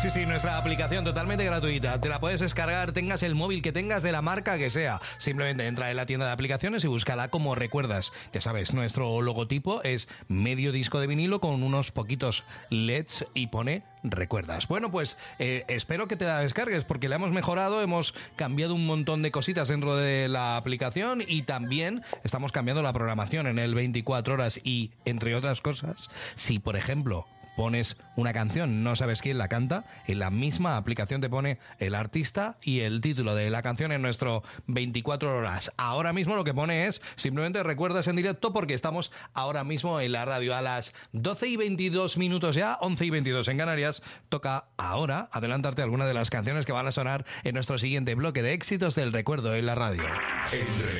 Sí, nuestra aplicación totalmente gratuita. Te la puedes descargar, tengas el móvil que tengas, de la marca que sea. Simplemente entra en la tienda de aplicaciones y búscala como Recuerdas. Ya sabes, nuestro logotipo es medio disco de vinilo con unos poquitos LEDs y pone Recuerdas. Bueno, pues espero que te la descargues porque la hemos mejorado, hemos cambiado un montón de cositas dentro de la aplicación y también estamos cambiando la programación en el 24 horas y, entre otras cosas, si por ejemplo pones una canción, no sabes quién la canta, en la misma aplicación te pone el artista y el título de la canción en nuestro 24 horas. Ahora mismo lo que pone es simplemente Recuerdas en directo porque estamos ahora mismo en la radio a las 12:22 ya, 11:22 en Canarias. Toca ahora adelantarte alguna de las canciones que van a sonar en nuestro siguiente bloque de éxitos del recuerdo en la radio.